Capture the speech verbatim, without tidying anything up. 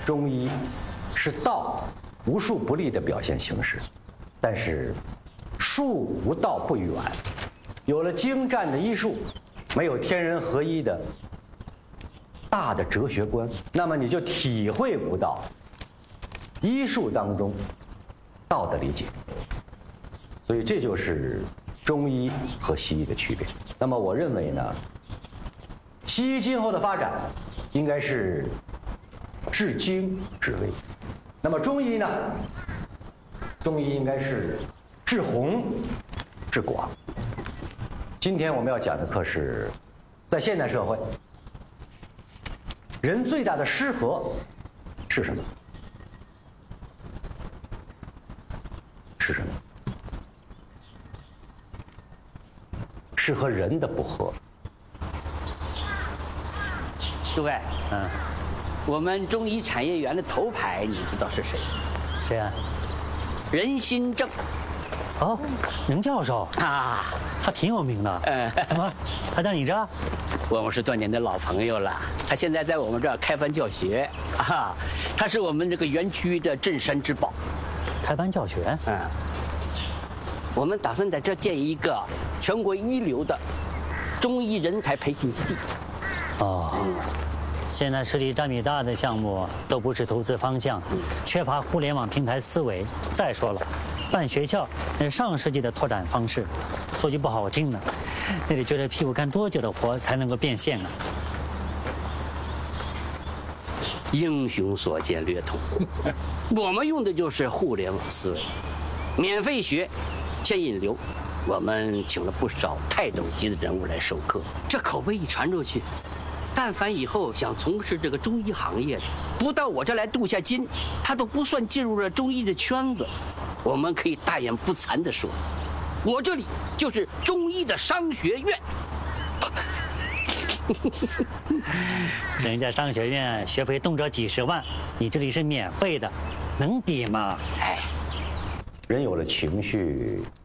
中医是道无术不立的表现形式，但是术无道不远。有了精湛的医术，没有天人合一的大的哲学观，那么你就体会不到医术当中道的理解。所以这就是中医和西医的区别。那么我认为呢，西医今后的发展应该是治精治微，那么中医呢，中医应该是治宏治广。今天我们要讲的课是，在现代社会，人最大的失和是什么？是什么？是和人的不和。 诸位， 嗯， 我们中医产业园的头牌，你知道是谁？ 谁啊？ 任新正。 哦，任教授啊， 他挺有名的。 嗯， 怎么？他在你这儿？ 我们是多年的老朋友了。他现在在我们这儿开班教学啊，他是我们这个园区的镇山之宝。 开班教学？ 嗯，我们打算在这建一个全国一流的中医人才培训基地。 哦，现在市里占比大的项目都不是投资方向，缺乏互联网平台思维。再说了，办学校那是上世纪的拓展方式，说句不好听的，那得觉得屁股干多久的活才能够变现啊？ 英雄所见略同，我们用的就是互联网思维，免费学，先引流。我们请了不少泰斗级的人物来授课，这口碑一传出去，但凡以后想从事这个中医行业的，不到我这来镀下金，他都不算进入了中医的圈子。我们可以大言不惭地说，我这里就是中医的商学院。 人家商学院学费动辄几十万，你这里是免费的，能比吗？ 哎， 人有了情绪，